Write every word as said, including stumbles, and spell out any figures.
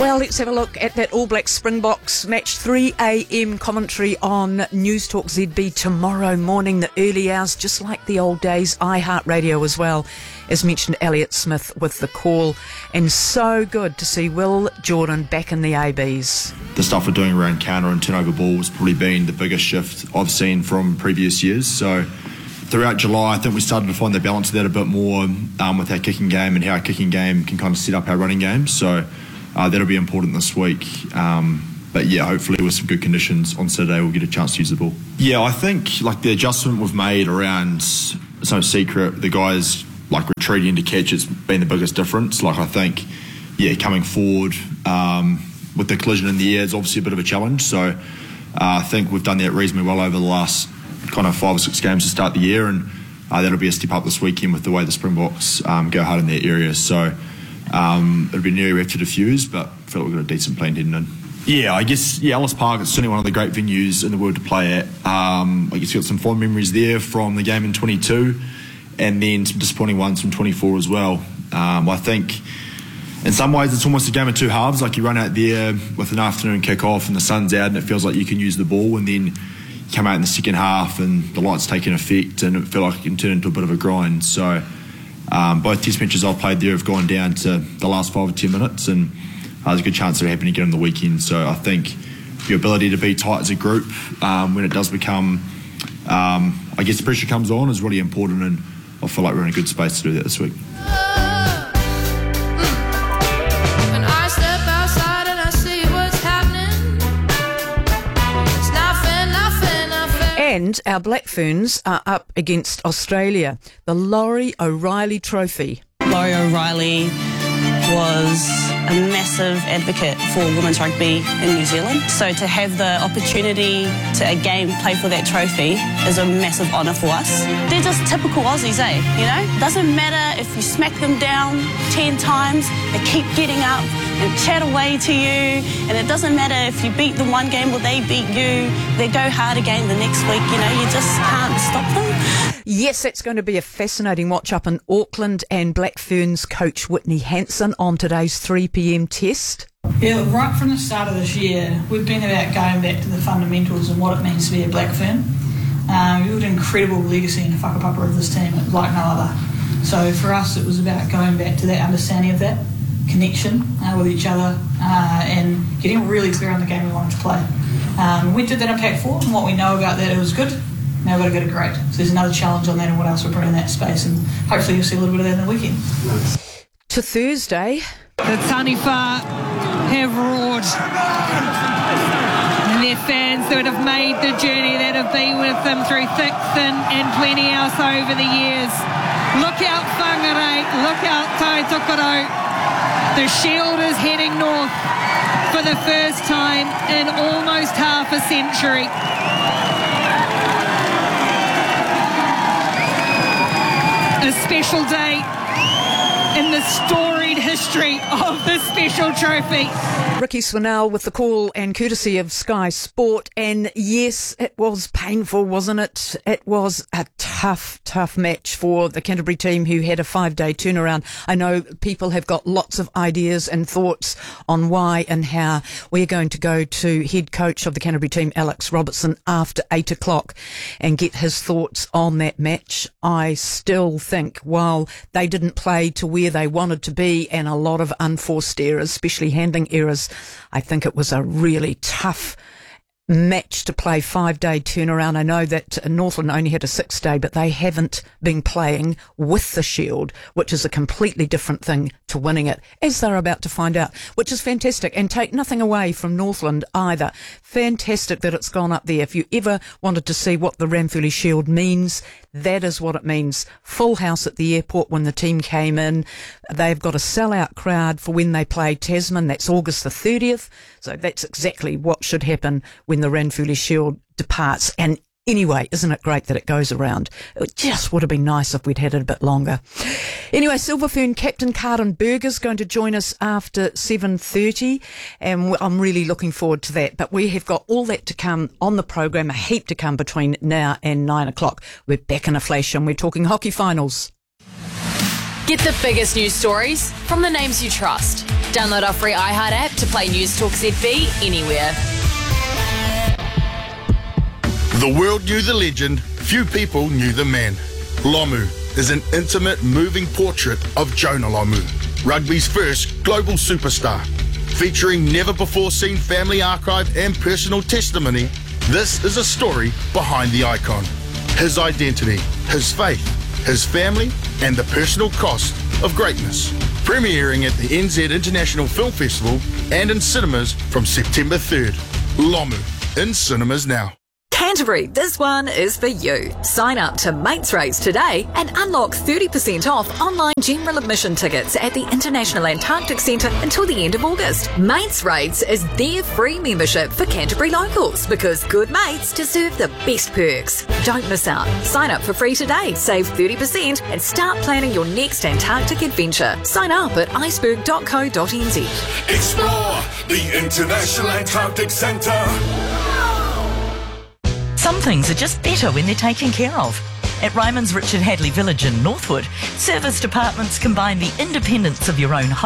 Well, let's have a look at that All Blacks Springboks match. three a.m. commentary on News Talk Z B tomorrow morning, the early hours, just like the old days. iHeartRadio as well. As mentioned, Elliott Smith with the call. And so good to see Will Jordan back in the A Bs. The stuff we're doing around counter and turnover ball has probably been the biggest shift I've seen from previous years. So throughout July, I think we started to find the balance of that a bit more um, with our kicking game and how our kicking game can kind of set up our running game. So Uh, that'll be important this week. Um, but yeah, hopefully with some good conditions on Saturday, we'll get a chance to use the ball. Yeah, I think like the adjustment we've made around, it's no secret, the guys like retreating to catch, it's been the biggest difference. Like I think, yeah, coming forward um, with the collision in the air is obviously a bit of a challenge. So uh, I think we've done that reasonably well over the last kind of five or six games to start the year, and uh, that'll be a step up this weekend with the way the Springboks um, go hard in that area. So Um, it'll be an area we have to diffuse, but I feel like we've got a decent plan heading in. Yeah, I guess, yeah, Ellis Park is certainly one of the great venues in the world to play at. Um, I guess we've got some fond memories there from the game in twenty-two, and then some disappointing ones from twenty-four as well. Um, I think in some ways it's almost a game of two halves. Like you run out there with an afternoon kick-off and the sun's out and it feels like you can use the ball, and then you come out in the second half and the lights take an effect and it feels like it can turn into a bit of a grind. So Um, both test matches I've played there have gone down to the last five or ten minutes, and uh, there's a good chance they're happening again on the weekend. So I think your ability to be tight as a group um, when it does become, um, I guess the pressure comes on, is really important, and I feel like we're in a good space to do that this week. And our Black Ferns are up against Australia, the Laurie O'Reilly Trophy. Laurie O'Reilly was a massive advocate for women's rugby in New Zealand. So to have the opportunity to again play for that trophy is a massive honour for us. They're just typical Aussies, eh? You know? Doesn't matter if you smack them down ten times, they keep getting up and chat away to you. And it doesn't matter if you beat them one game or they beat you, they go hard again the next week. You know, you just can't stop them. Yes, that's going to be a fascinating watch up in Auckland, and Black Ferns coach Whitney Hanson on today's three p.m. test. Yeah, right from the start of this year, we've been about going back to the fundamentals and what it means to be a Black Fern. Um, we've got an incredible legacy in the whakapapa of this team, like no other. So for us, it was about going back to that understanding of that connection uh, with each other uh, and getting really clear on the game we wanted to play. Um, we did that in Pack four, and what we know about that, it was good. Now we've got to go to great. So there's another challenge on that and what else we're bringing in that space, and hopefully you'll see a little bit of that in the weekend. To Thursday. The Taniwha have roared. And their fans that have made the journey, that have been with them through thick, thin and plenty else over the years. Look out Whangarei, look out Tai Tokoro. The Shield is heading north for the first time in almost half a century. A special day in the storied history of this special trophy. Ricky Swinell with the call and courtesy of Sky Sport. And yes, it was painful, wasn't it? It was a tough, tough match for the Canterbury team, who had a five-day turnaround. I know people have got lots of ideas and thoughts on why and how. We're going to go to head coach of the Canterbury team, Alex Robertson, after eight o'clock and get his thoughts on that match. I still think while they didn't play to where they wanted to be, and a lot of unforced errors, especially handling errors, I think it was a really tough match to play, five-day turnaround. I know that Northland only had a six-day, but they haven't been playing with the Shield, which is a completely different thing to winning it, as they're about to find out, which is fantastic. And take nothing away from Northland either. Fantastic that it's gone up there. If you ever wanted to see what the Ranfurly Shield means, that is what it means. Full house at the airport when the team came in. They've got a sellout crowd for when they play Tasman. That's August the thirtieth. So that's exactly what should happen when the Ranfurly Shield departs. And anyway, isn't it great that it goes around? It just would have been nice if we'd had it a bit longer. Anyway, Silver Fern captain Carden Berger's going to join us after seven thirty, and I'm really looking forward to that. But we have got all that to come on the program, a heap to come between now and nine o'clock. We're back in a flash, and we're talking hockey finals. Get the biggest news stories from the names you trust. Download our free iHeart app to play News Talk Z B anywhere. The world knew the legend, few people knew the man. Lomu is an intimate, moving portrait of Jonah Lomu, rugby's first global superstar. Featuring never-before-seen family archive and personal testimony, this is a story behind the icon. His identity, his faith, his family, and the personal cost of greatness. Premiering at the N Z International Film Festival and in cinemas from September third. Lomu, in cinemas now. Canterbury, this one is for you. Sign up to Mates Rates today and unlock thirty percent off online general admission tickets at the International Antarctic Centre until the end of August. Mates Rates is their free membership for Canterbury locals because good mates deserve the best perks. Don't miss out. Sign up for free today, save thirty percent and start planning your next Antarctic adventure. Sign up at iceberg dot co dot n z. Explore the International Antarctic Centre. Some things are just better when they're taken care of. At Ryman's Richard Hadley Village in Northwood, serviced apartments combine the independence of your own home